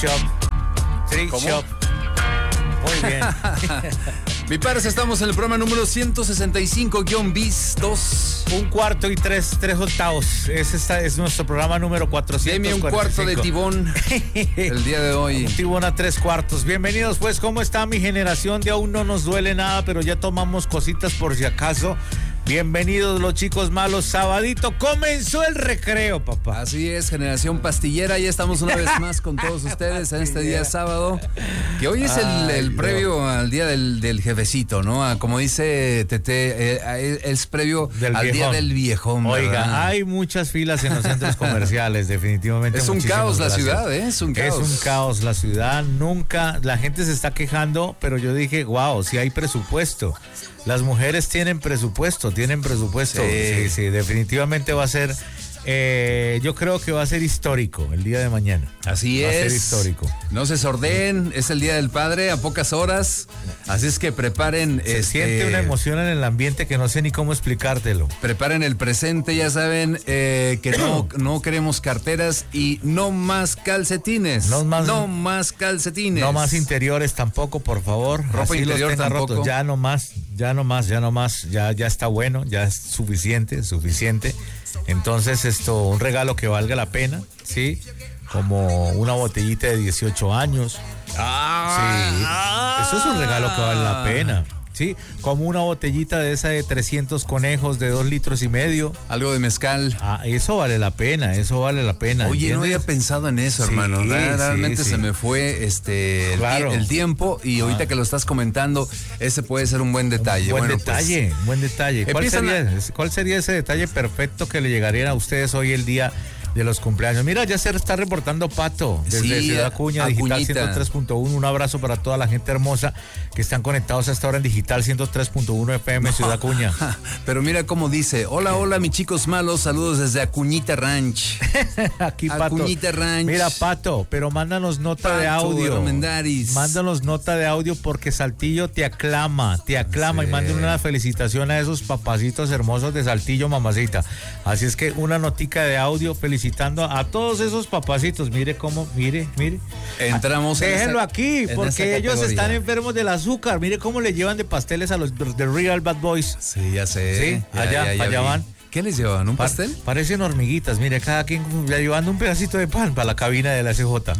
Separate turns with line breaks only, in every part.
Shop. Muy bien.
Mi pares, estamos en el programa número 165-bis 2.
Un cuarto y tres octavos. Es nuestro programa número 445.
Deme un cuarto de tibón el día de hoy.
Un tibón a 3 cuartos. Bienvenidos, pues. ¿Cómo está mi generación? De aún no nos duele nada, pero ya tomamos cositas por si acaso. Bienvenidos los chicos malos. Sabadito comenzó el recreo, papá.
Así es, generación pastillera. Ya estamos una vez más con todos ustedes en este día sábado, que hoy es el previo al día del jefecito, ¿no? Como dice Tete, es previo al día del viejón.
Oiga,
¿verdad?
hay muchas filas en los centros comerciales, definitivamente.
Es un caos la ciudad, ¿eh? Es un
caos la ciudad. Nunca, la gente se está quejando, pero yo dije, wow, si hay presupuesto. Las mujeres tienen presupuesto. Sí, definitivamente va a ser, yo creo que va a ser histórico el día de mañana.
Así
va
es.
Va a ser histórico.
No se sordeen, es el Día del Padre a pocas horas, así es que preparen.
Se siente una emoción en el ambiente que no sé ni cómo explicártelo.
Preparen el presente, ya saben que no queremos carteras y no más calcetines. No más calcetines.
No más interiores tampoco, por favor.
Ropa
así
interior tampoco.
Rotos. Ya no más, ya está bueno, ya es suficiente. Entonces un regalo que valga la pena, ¿sí? Como una botellita de 18 años. Sí, eso es un regalo que vale la pena. Sí, como una botellita de esa de 300 conejos de 2,5 litros.
Algo de mezcal.
Eso vale la pena.
Oye,
¿entiendes?
no había pensado en eso, hermano. Realmente se me fue el tiempo y ahorita que lo estás comentando, ese puede ser un buen detalle.
Buen detalle. ¿Cuál sería ese detalle perfecto que le llegaría a ustedes hoy el día de los cumpleaños? Mira, ya se está reportando Pato desde Ciudad Acuña, Digital 103.1. Un abrazo para toda la gente hermosa que están conectados hasta ahora en Digital 103.1 FM Ciudad Acuña.
Pero mira cómo dice: hola mis chicos malos, saludos desde Acuñita Ranch.
Aquí Pato.
Acuñita Ranch.
Mira, Pato, pero mándanos nota de audio. Mándanos nota de audio porque Saltillo te aclama
Sí.
Y manden una felicitación a esos papacitos hermosos de Saltillo, mamacita. Así es que una notica de audio felicitando a todos esos papacitos. Mire.
Entramos.
Déjenlo aquí, porque ellos están enfermos del azúcar. Mire cómo le llevan de pasteles a los de Real Bad Boys.
Sí, ya sé.
Sí, allá van.
¿Qué les llevan? ¿Un pastel?
Parecen hormiguitas. Mire, cada quien llevando un pedacito de pan para la cabina de la SJ.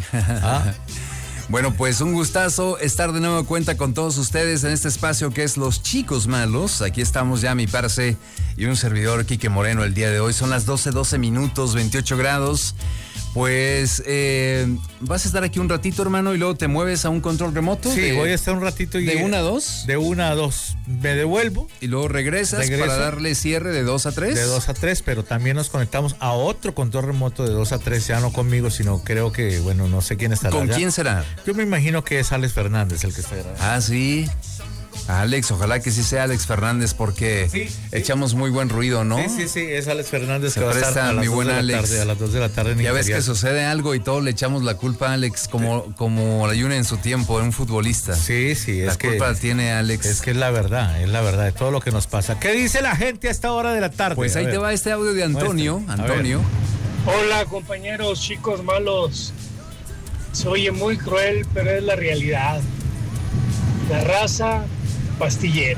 Bueno, pues un gustazo estar de nuevo cuenta con todos ustedes en este espacio que es Los Chicos Malos. Aquí estamos ya mi parce y un servidor, Quique Moreno, el día de hoy. Son las 12 minutos, 28 grados. Pues vas a estar aquí un ratito, hermano, y luego te mueves a un control remoto.
Sí, voy a estar un ratito.
¿De 1 a 2?
De 1 a 2. Me devuelvo.
Y luego regreso para darle cierre de 2 a 3.
De 2 a 3, pero también nos conectamos a otro control remoto de 2 a 3, ya no conmigo, sino creo que, no sé quién estará.
¿Con quién será?
Yo me imagino que es Alex Fernández el que está grabando.
Ah, sí. Alex, ojalá que sí sea Alex Fernández porque echamos muy buen ruido, ¿no?
Sí, es Alex Fernández.
Se que va a estar a las 2 de la tarde,
a las 2 de la tarde.
Ya ves que sucede algo y todos le echamos la culpa a Alex como la Yuna en su tiempo, un futbolista.
Sí,
la culpa tiene Alex.
Es que es la verdad de todo lo que nos pasa. ¿Qué dice la gente a esta hora de la tarde?
Pues ahí te va este audio de Antonio.
Hola compañeros, chicos malos. Se oye muy cruel, pero es la realidad. La raza pastillera.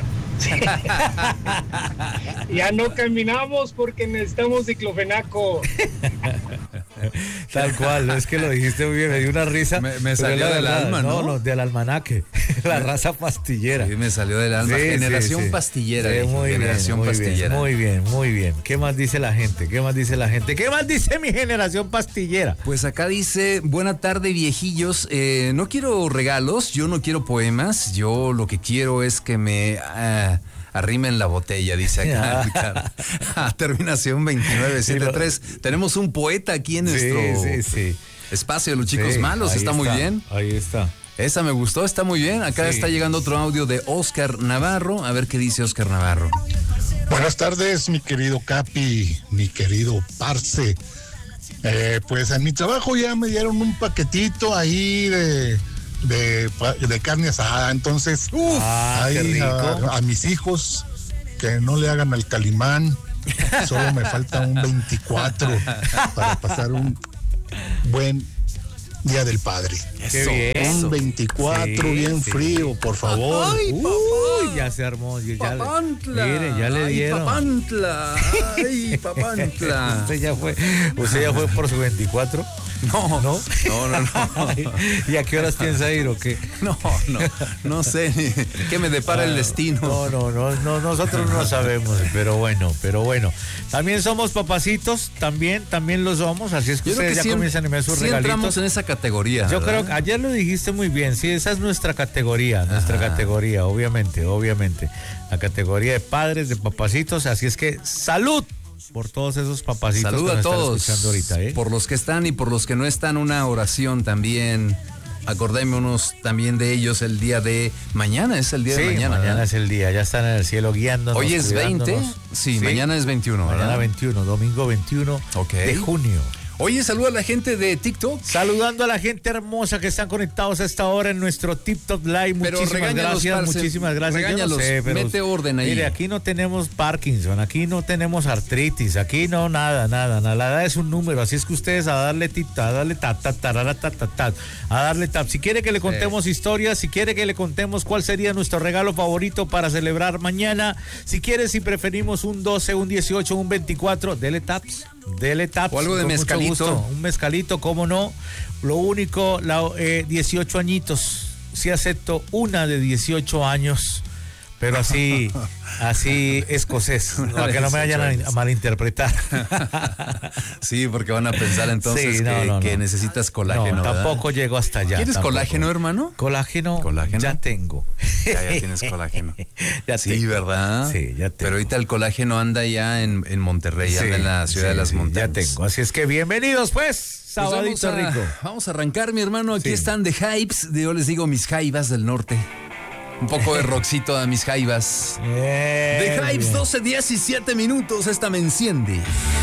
Ya no caminamos porque necesitamos diclofenaco.
Tal cual, es que lo dijiste muy bien, me dio una risa.
Me salió del alma, ¿no?
No, del almanaque. La raza pastillera.
Sí, me salió del alma. Generación pastillera.
Generación pastillera. Muy bien. ¿Qué más dice la gente? ¿Qué más dice mi generación pastillera?
Pues acá dice: buena tarde, viejillos. No quiero regalos, yo no quiero poemas. Yo lo que quiero es que me arrimen la botella, dice acá. Terminación 2973. Tenemos un poeta aquí en nuestro espacio de Los Chicos Malos. Está muy bien.
Ahí está.
Esa me gustó, está muy bien. Acá está llegando otro audio de Oscar Navarro. A ver qué dice Oscar Navarro.
Buenas tardes, mi querido Capi, mi querido Parce. Pues en mi trabajo ya me dieron un paquetito ahí de carne asada, entonces ahí a mis hijos que no le hagan al Calimán, solo me falta un 24 para pasar un buen Día del Padre.
Qué bien.
Un 24 bien frío, por favor.
Ay,
Uy, ya se armó.
Papantla.
Mire, ya le dieron.
Papantla. Ay, Papantla.
Usted ya fue por su 24.
No.
¿No?
No.
¿Y a qué horas piensa ir o qué?
No sé qué me depara el destino.
No, nosotros no sabemos, pero bueno. También somos papacitos, también lo somos, así es que
Yo creo
ustedes
que
ya comienzan a enviar sus regalitos.
Entramos en esa categoría.
Yo
¿verdad?
creo que ayer lo dijiste muy bien, sí, esa es nuestra categoría, obviamente. La categoría de padres, de papacitos, así es que salud por todos esos papacitos.
Salud
que
a
nos están
todos.
escuchando ahorita, ¿eh?
Por los que están y por los que no están, una oración también. Acordémonos también de ellos el día de mañana, es el día de mañana.
Mañana
¿verdad?
es el día, ya están en el cielo guiándonos.
Hoy es 20,
cuidándonos.
sí, mañana es 21, ¿verdad?
Mañana 21, domingo 21 de junio.
Oye, saluda a la gente de TikTok.
Saludando a la gente hermosa que están conectados a esta hora en nuestro TikTok Live.
Pero
Muchísimas gracias.
Regáñalos, mete orden ahí.
Mire, aquí no tenemos Parkinson, aquí no tenemos artritis, aquí no nada. La edad es un número, así es que ustedes a darle tap. Si quiere que le contemos historias, si quiere que le contemos cuál sería nuestro regalo favorito para celebrar mañana, si preferimos un 12, un 18, un 24, dele taps.
O algo de mezcalito.
Un mezcalito, cómo no. Lo único, 18 añitos. Sí acepto una de 18 años, pero así escocés, para que no me vayan a malinterpretar.
Sí, porque van a pensar entonces que necesitas colágeno.
No, tampoco llego hasta allá.
¿Quieres colágeno, hermano?
Colágeno ya tengo.
Ya tienes colágeno. Sí,
tengo.
¿verdad?
Sí, ya tengo.
Pero ahorita el colágeno anda ya en Monterrey, anda en la ciudad de las montañas.
Ya tengo. Así es que bienvenidos, pues. Sabadito rico.
Vamos a arrancar, mi hermano. Aquí están The Hypes. Yo les digo mis jaivas del norte. Un poco de rockcito a mis jaivas. The Hypes, 12:17 minutos. Esta me enciende.